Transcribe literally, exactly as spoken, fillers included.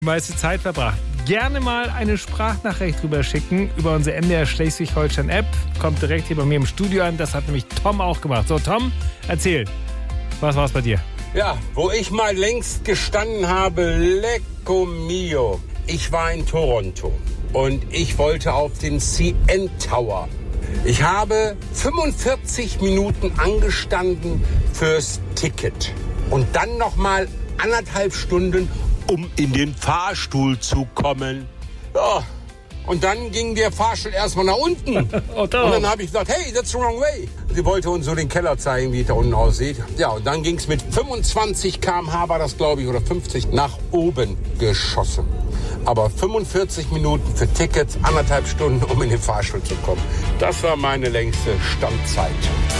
meiste Zeit verbracht. Gerne mal eine Sprachnachricht rüber schicken über unsere M D R Schleswig-Holstein-App. Kommt direkt hier bei mir im Studio an. Das hat nämlich Tom auch gemacht. So, Tom, erzähl. Was war's bei dir? Ja, wo ich mal längst gestanden habe, lecco mio. Ich war in Toronto und ich wollte auf den C N Tower. Ich habe fünfundvierzig Minuten angestanden fürs Ticket. Und dann noch mal anderthalb Stunden, um in den Fahrstuhl zu kommen. Ja, und dann ging der Fahrstuhl erstmal nach unten. Oh, und dann habe ich gesagt, hey, that's the wrong way. Sie wollte uns so den Keller zeigen, wie es da unten aussieht. Ja, und dann ging es mit fünfundzwanzig Kilometer pro Stunde war das, glaube ich, oder fünfzig, nach oben geschossen. Aber fünfundvierzig Minuten für Tickets, anderthalb Stunden, um in den Fahrstuhl zu kommen. Das war meine längste Standzeit.